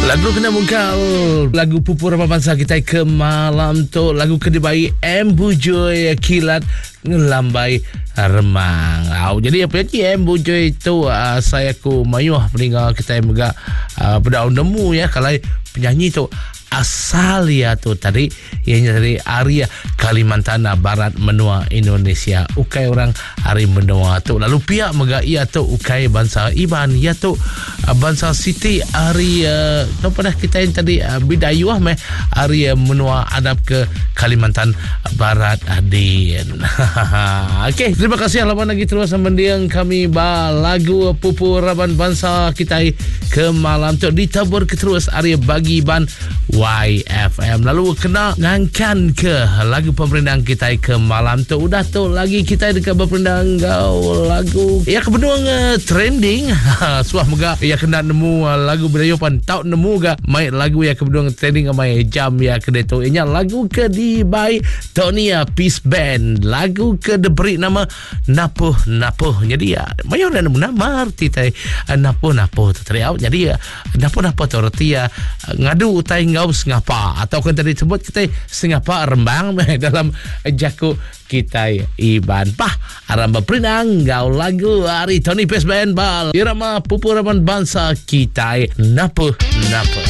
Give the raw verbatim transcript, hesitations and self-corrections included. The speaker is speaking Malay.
Lagu kena mungkal, lagu pupur apa bangsa kita ke malam tu, lagu kedibai Embujoi kilat ngelambai remang. Oh, jadi apa lagi Embujoi tu uh, saya ku mayuh peninggal kita yang mega uh, berdaun nemu ya kalau penyanyi tu asal ya tu tadi ianya dari area Kalimantan Barat menua Indonesia. Ukai orang hari menua tu lalu pihak mega ia tu ukai bangsa Iban ia tu uh, bangsa Siti hari uh, tu pada kita yang tadi uh, bidayuh meh hari uh, menua adab ke Kalimantan Barat adin. Okey, terima kasih alaman lagi terus mendiang kami ba lagu pupur raban bangsa kita ke malam tu ditabur ke terus area bagi ban Y F M. Lalu kena ngangkan ke lagu pemerintahan kita ke malam tu. Udah tu lagi kita dekat berpendang gau lagu ya kebenuang uh, trending. Suah mega ya kena nemu uh, lagu berayopan tau nemu ga mai lagu ya kebenuang trending mai jam ya kedai tu. Inya lagu ke di by Tonia Peace Band. Lagu ke diberi nama Napuh Napuh. Jadi ya mayor dan nama arti tai Napuh Napuh tu teriau. Jadi ya Napuh Napuh tu arti ya ngadu utai ngau sengapa atau kan tadi sebut kita sengapa rembang dalam jaku kita Iban pah aramba perinang gau lagu hari Tony Peace Band bal irama pupuraman bangsa kita Napuh Napuh.